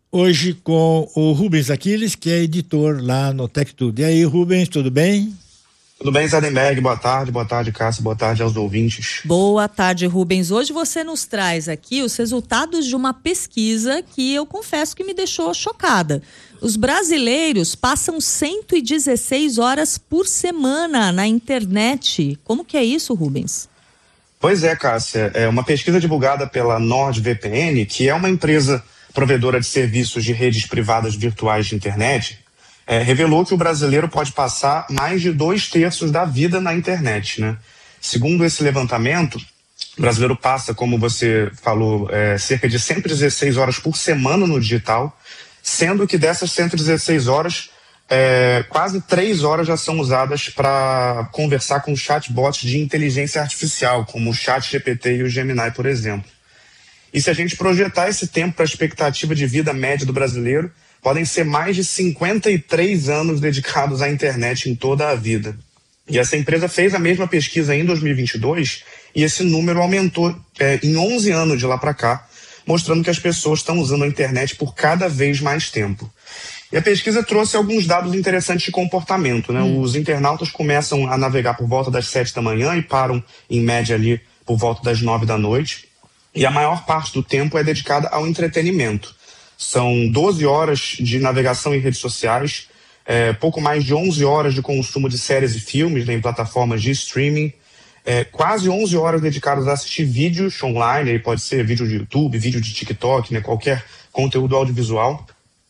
hoje com o Rubens Aquiles, que é editor lá no TecTudo. E aí, Rubens, tudo bem? Tudo bem, Zadenberg? Boa tarde, Cássio, boa tarde aos ouvintes. Boa tarde, Rubens. Hoje você nos traz aqui os resultados de uma pesquisa que eu confesso que me deixou chocada. Os brasileiros passam 116 horas por semana na internet. Como que é isso, Rubens? Pois é, Cássia, é uma pesquisa divulgada pela NordVPN, que é uma empresa provedora de serviços de redes privadas virtuais de internet, revelou que o brasileiro pode passar mais de 2/3 da vida na internet, né? Segundo esse levantamento, o brasileiro passa, como você falou, cerca de 116 horas por semana no digital, sendo que dessas 116 horas, quase 3 horas já são usadas para conversar com chatbots de inteligência artificial, como o ChatGPT e o Gemini, por exemplo. E se a gente projetar esse tempo para a expectativa de vida média do brasileiro, podem ser mais de 53 anos dedicados à internet em toda a vida. E essa empresa fez a mesma pesquisa em 2022 e esse número aumentou em 11 anos de lá para cá, mostrando que as pessoas estão usando a internet por cada vez mais tempo. E a pesquisa trouxe alguns dados interessantes de comportamento, né? Os internautas começam a navegar por volta das 7 da manhã e param, em média, ali por volta das 9 da noite. E a maior parte do tempo é dedicada ao entretenimento. São 12 horas de navegação em redes sociais, pouco mais de 11 horas de consumo de séries e filmes, né, em plataformas de streaming, quase 11 horas dedicadas a assistir vídeos online, aí pode ser vídeo de YouTube, vídeo de TikTok, né, qualquer conteúdo audiovisual,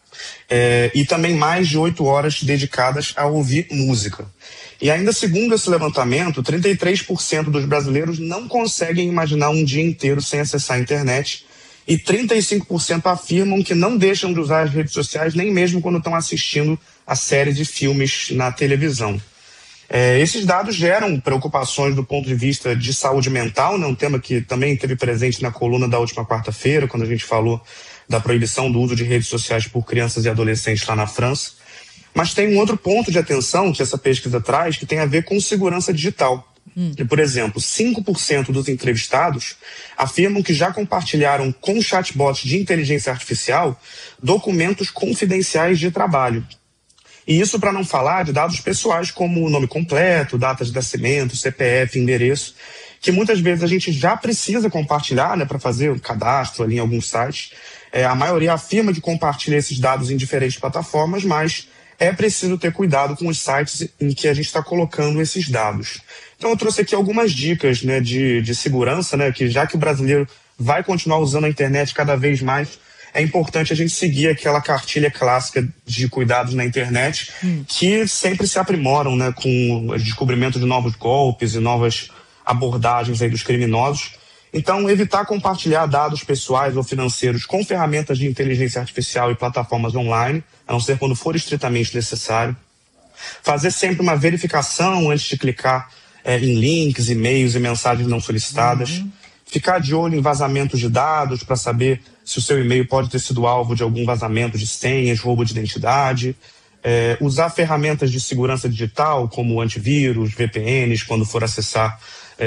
e também mais de 8 horas dedicadas a ouvir música. E ainda segundo esse levantamento, 33% dos brasileiros não conseguem imaginar um dia inteiro sem acessar a internet e 35% afirmam que não deixam de usar as redes sociais nem mesmo quando estão assistindo a séries e filmes na televisão. Esses dados geram preocupações do ponto de vista de saúde mental, né? Um tema que também esteve presente na coluna da última quarta-feira, quando a gente falou da proibição do uso de redes sociais por crianças e adolescentes lá na França. Mas tem um outro ponto de atenção que essa pesquisa traz, que tem a ver com segurança digital. E, por exemplo, 5% dos entrevistados afirmam que já compartilharam com chatbots de inteligência artificial documentos confidenciais de trabalho. E isso para não falar de dados pessoais como o nome completo, data de nascimento, CPF, endereço, que muitas vezes a gente já precisa compartilhar, né, para fazer um cadastro ali em alguns sites. A maioria afirma que compartilha esses dados em diferentes plataformas, mas é preciso ter cuidado com os sites em que a gente está colocando esses dados. Então eu trouxe aqui algumas dicas, né, de segurança, né, que já que o brasileiro vai continuar usando a internet cada vez mais, é importante a gente seguir aquela cartilha clássica de cuidados na internet, que sempre se aprimoram, né, com o descobrimento de novos golpes e novas abordagens aí dos criminosos. Então, evitar compartilhar dados pessoais ou financeiros com ferramentas de inteligência artificial e plataformas online, a não ser quando for estritamente necessário. Fazer sempre uma verificação antes de clicar em links, e-mails e mensagens não solicitadas. Ficar de olho em vazamentos de dados para saber se o seu e-mail pode ter sido alvo de algum vazamento de senhas, roubo de identidade. Usar ferramentas de segurança digital, como antivírus, VPNs, quando for acessar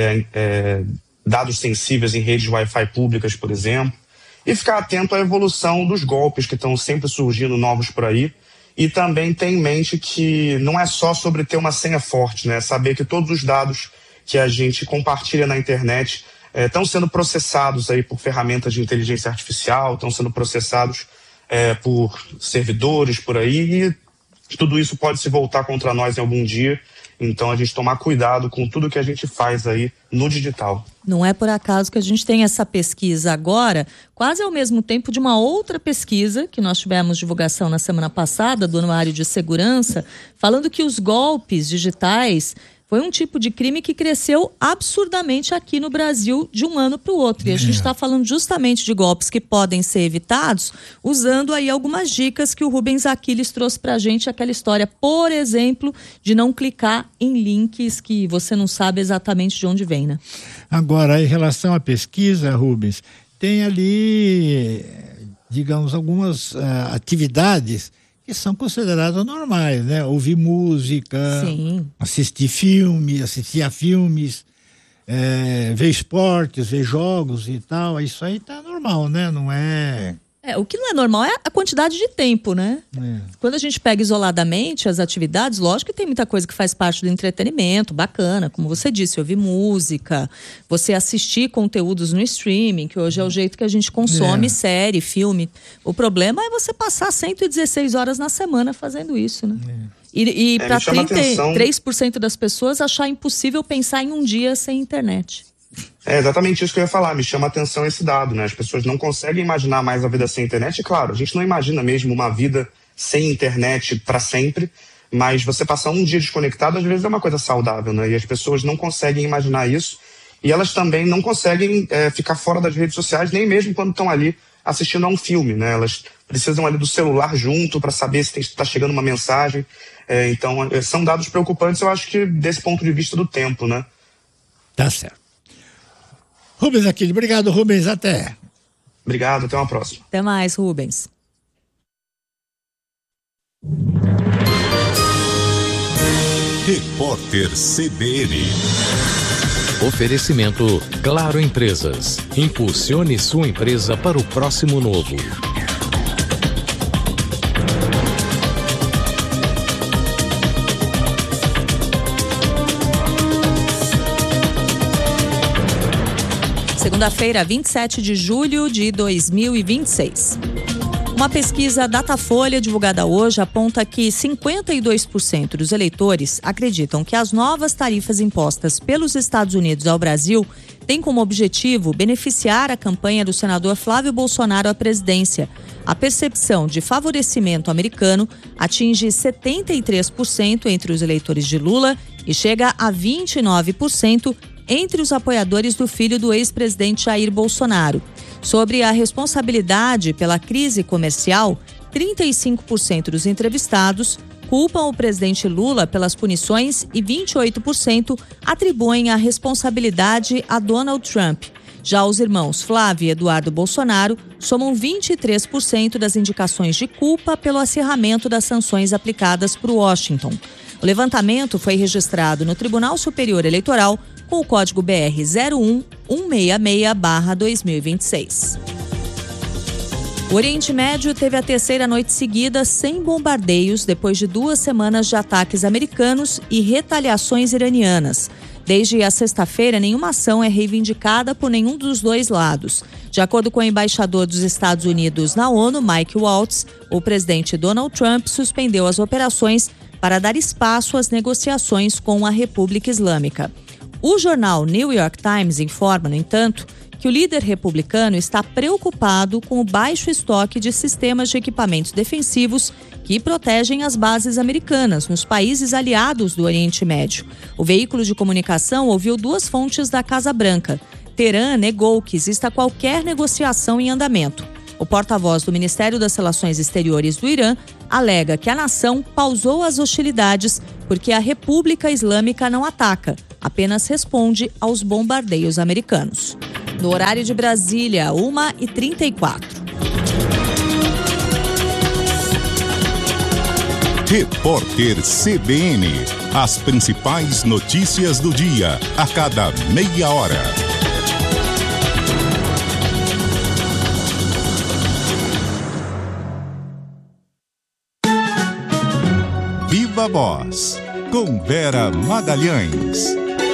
dados sensíveis em redes Wi-Fi públicas, por exemplo, e ficar atento à evolução dos golpes que estão sempre surgindo novos por aí, e também ter em mente que não é só sobre ter uma senha forte, né? Saber que todos os dados que a gente compartilha na internet estão sendo processados aí por ferramentas de inteligência artificial, estão sendo processados por servidores por aí, e tudo isso pode se voltar contra nós em algum dia. Então, a gente tomar cuidado com tudo que a gente faz aí no digital. Não é por acaso que a gente tem essa pesquisa agora, quase ao mesmo tempo de uma outra pesquisa que nós tivemos divulgação na semana passada, do Anuário de Segurança, falando que os golpes digitais foi um tipo de crime que cresceu absurdamente aqui no Brasil de um ano para o outro. E a gente está falando justamente de golpes que podem ser evitados usando aí algumas dicas que o Rubens Aquiles trouxe para a gente, aquela história, por exemplo, de não clicar em links que você não sabe exatamente de onde vem, né? Agora, em relação à pesquisa, Rubens, tem ali, digamos, algumas atividades que são consideradas normais, né? Ouvir música, sim, assistir a filmes, ver esportes, ver jogos e tal, isso aí tá normal, né? Não é... O que não é normal é a quantidade de tempo, né? Quando a gente pega isoladamente as atividades, lógico que tem muita coisa que faz parte do entretenimento, bacana, como você disse, ouvir música, você assistir conteúdos no streaming, que hoje é o jeito que a gente consome série, filme. O problema é você passar 116 horas na semana fazendo isso, né? E para 33% das pessoas achar impossível pensar em um dia sem internet. É exatamente isso que eu ia falar, me chama a atenção esse dado, né? As pessoas não conseguem imaginar mais a vida sem internet, e claro, a gente não imagina mesmo uma vida sem internet para sempre, mas você passar um dia desconectado às vezes é uma coisa saudável, né? E as pessoas não conseguem imaginar isso, e elas também não conseguem ficar fora das redes sociais, nem mesmo quando estão ali assistindo a um filme, né? Elas precisam ali do celular junto para saber se está chegando uma mensagem, então são dados preocupantes, eu acho que desse ponto de vista do tempo, né? Tá certo. Rubens Aquino, obrigado, Rubens, até. Obrigado, até uma próxima. Até mais, Rubens. Repórter CBN. Oferecimento Claro Empresas. Impulsione sua empresa para o próximo novo. Segunda-feira, 27 de julho de 2026. Uma pesquisa Datafolha divulgada hoje aponta que 52% dos eleitores acreditam que as novas tarifas impostas pelos Estados Unidos ao Brasil têm como objetivo beneficiar a campanha do senador Flávio Bolsonaro à presidência. A percepção de favorecimento americano atinge 73% entre os eleitores de Lula e chega a 29% entre os apoiadores do filho do ex-presidente Jair Bolsonaro. Sobre a responsabilidade pela crise comercial, 35% dos entrevistados culpam o presidente Lula pelas punições e 28% atribuem a responsabilidade a Donald Trump. Já os irmãos Flávio e Eduardo Bolsonaro somam 23% das indicações de culpa pelo acirramento das sanções aplicadas por Washington. O levantamento foi registrado no Tribunal Superior Eleitoral com o código BR 01166/2026. O Oriente Médio teve a terceira noite seguida sem bombardeios depois de 2 semanas de ataques americanos e retaliações iranianas. Desde a sexta-feira, nenhuma ação é reivindicada por nenhum dos dois lados. De acordo com o embaixador dos Estados Unidos na ONU, Mike Waltz, o presidente Donald Trump suspendeu as operações para dar espaço às negociações com a República Islâmica. O jornal New York Times informa, no entanto, que o líder republicano está preocupado com o baixo estoque de sistemas de equipamentos defensivos que protegem as bases americanas nos países aliados do Oriente Médio. O veículo de comunicação ouviu 2 fontes da Casa Branca. Teherã negou que exista qualquer negociação em andamento. O porta-voz do Ministério das Relações Exteriores do Irã alega que a nação pausou as hostilidades porque a República Islâmica não ataca, apenas responde aos bombardeios americanos. No horário de Brasília, 1h34. Repórter CBN. As principais notícias do dia, a cada meia hora. Viva Voz, com Vera Magalhães.